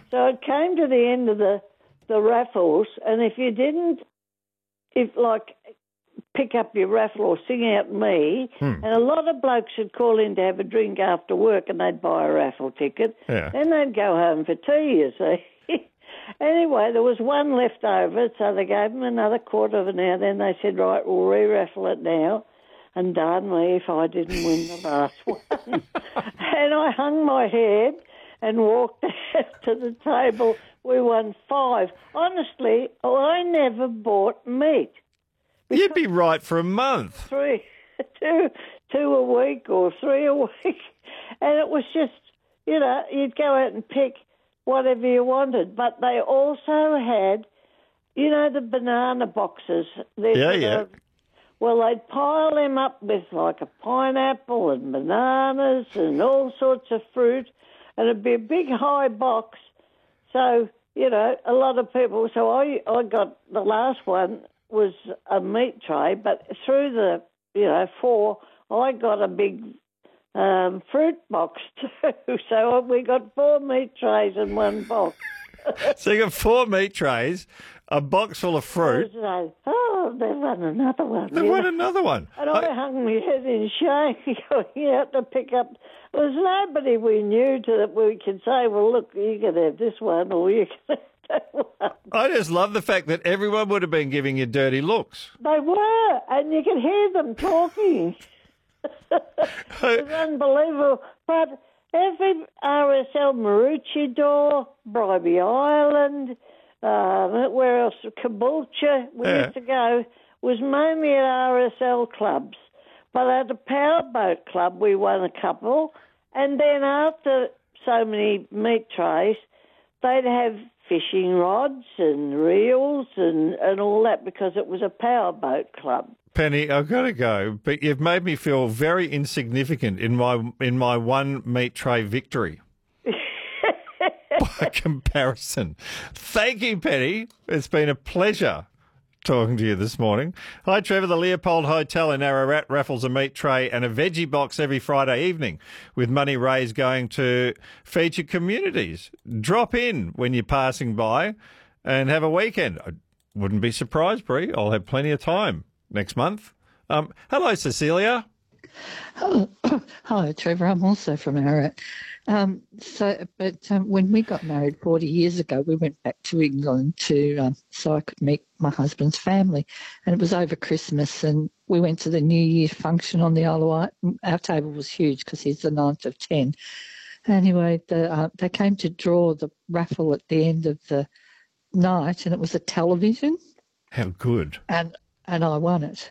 So it came to the end of the raffles, and if you didn't, pick up your raffle or sing out me, and a lot of blokes would call in to have a drink after work and they'd buy a raffle ticket. Yeah. Then they'd go home for tea, you see. Anyway, there was one left over, so they gave them another quarter of an hour. Then they said, right, we'll re-raffle it now. And darn me if I didn't win the last one. And I hung my head and walked out to the table. We won 5. Honestly, I never bought meat. You'd be right for a month. 2 a week or 3 a week. And it was just, you'd go out and pick whatever you wanted. But they also had, the banana boxes. Yeah. Well, they'd pile them up with like a pineapple and bananas and all sorts of fruit, and it'd be a big high box. So, a lot of people, so I got, the last one was a meat tray, but through the, 4, I got a big fruit box too. So we got 4 meat trays in one box. So you got 4 meat trays, a box full of fruit. They won another one. They won another one. And I hung my head in shame going out to pick up. There was nobody we knew that we could say, well, look, you can have this one or you can have that one. I just love the fact that everyone would have been giving you dirty looks. They were, and you could hear them talking. It was unbelievable. But every RSL, Maroochydore, Bribie Island, where else? Caboolture, we used to go, was mainly at RSL clubs. But at a powerboat club, we won a couple. And then after so many meat trays, they'd have fishing rods and reels and all that because it was a powerboat club. Penny, I've got to go, but you've made me feel very insignificant in my one meat tray victory. By comparison. Thank you, Penny. It's been a pleasure talking to you this morning. Hi, Trevor. The Leopold Hotel in Ararat raffles a meat tray and a veggie box every Friday evening with money raised going to feature communities. Drop in when you're passing by and have a weekend. I wouldn't be surprised, Brie. I'll have plenty of time next month. Hello, Cecilia. Hello, Trevor. I'm also from Ararat. When we got married 40 years ago, we went back to England so I could meet my husband's family. And it was over Christmas, and we went to the New Year function on the Isle of Wight. Our table was huge because he's the 9th of 10. Anyway, they came to draw the raffle at the end of the night, and it was a television. How good. And I won it.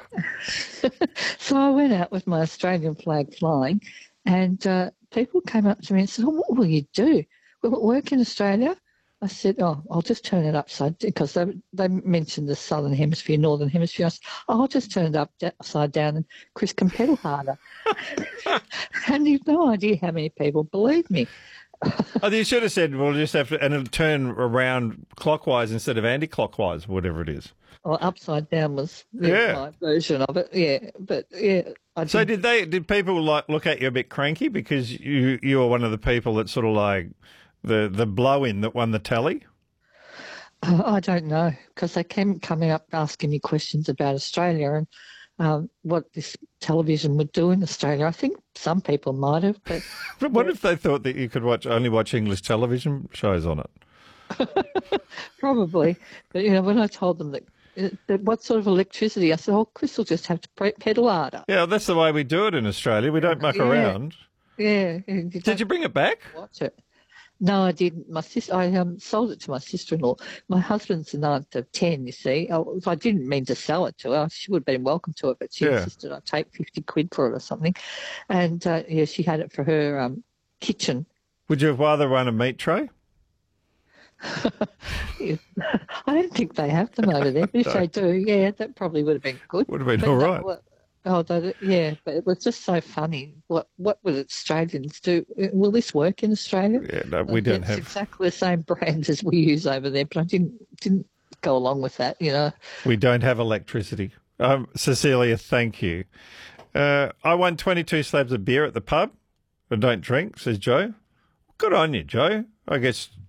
So I went out with my Australian flag flying, and people came up to me and said, what will you do? Will it work in Australia? I said, I'll just turn it upside down, because they mentioned the Southern Hemisphere, Northern Hemisphere. I said, I'll just turn it upside down and Chris can pedal harder. And you've no idea how many people believe me. You should have said, we'll just have to, and it'll turn around clockwise instead of anti-clockwise, whatever it is. Well, upside down was my version of it, yeah. But yeah. So did people look at you a bit cranky because you were one of the people that sort of like the blow-in that won the tally? I don't know, because they kept coming up asking me questions about Australia and what this television would do in Australia. I think some people might have, but but what if they thought that you could only watch English television shows on it? Probably, but when I told them that what sort of electricity, I said, Chris will just have to pedal harder. Yeah, that's the way we do it in Australia. We don't muck around. Yeah. Did you bring it back? Watch it. No, I didn't. My sister, I sold it to my sister-in-law. My husband's the 9th of 10, you see. I didn't mean to sell it to her. She would have been welcome to it, but she insisted I take 50 quid for it or something. And, she had it for her kitchen. Would you have rather run a meat tray? I don't think they have them over there, but if they do, that probably would have been good. Would have been all right. But it was just so funny. What would Australians do? Will this work in Australia? Yeah, no, we don't have. It's exactly the same brand as we use over there, but I didn't go along with that, We don't have electricity. Cecilia, thank you. I won 22 slabs of beer at the pub. I don't drink, says Joe. Good on you, Joe. I guess